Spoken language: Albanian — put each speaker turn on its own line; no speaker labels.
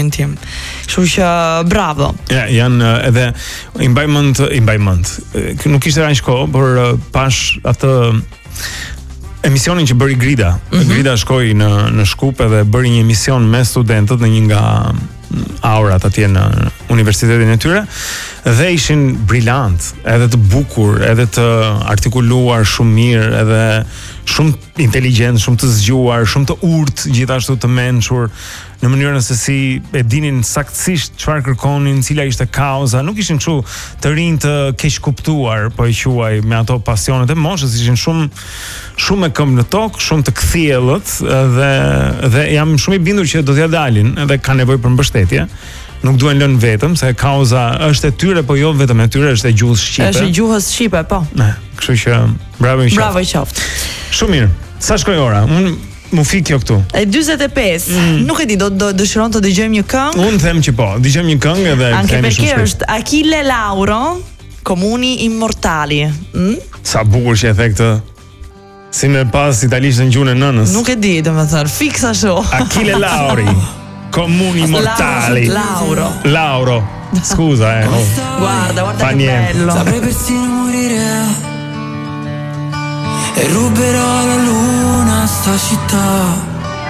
emrin tim. Kështu që bravo.
Janë edhe i mbaj mend. Nuk ishte aq kohë, por pash atë emisionin që bëri Grida. Grida shkoi në Shkup edhe bëri një emision me studentët në një nga aurat atje në universitetin e tyre dhe ishin brillant, edhe të bukur, edhe të artikuluar shumë mirë, edhe shumë inteligjent, shumë të zgjuar, shumë të urtë, gjithashtu të mençur në mënyrën se si e dinin saktësisht çfarë kërkonin, cila ishte kauza, nuk ishin kështu të rinj të keq kuptuar, po e quaj me ato pasionet e moshës, ishin shumë me këmbë në tokë, shumë të kthjellët dhe jam shumë i bindur që do t'ja dalin, edhe kanë nevojë për mbështetje. Nuk duhen lënë vetëm, se kauza është e tyre, po jo vetëm e tyre, është e gjuhës shqipe.
Është e gjuhës shqipe, po.
Kështu që bravo i qoftë.
Bravo i qoftë.
Shumë mirë. Sa shkoi ora? Unë mu fik jo këtu.
E 45. Nuk e di, do dëshiron të dëgjojmë një këngë?
Unë them që po, dëgjojmë një këngë edhe
anche perché është Achille Lauro, Comuni Immortali.
Sa bukur që e the këtë. Si me pas italisht në gjuhën e nënës.
Nuk e di, domethënë, fiksa ashtu.
Achille Lauri. Comuni Immortali. Lauro. Scusa,
Guarda che bello.
Saprei persino morire e ruberò la luna a sta città.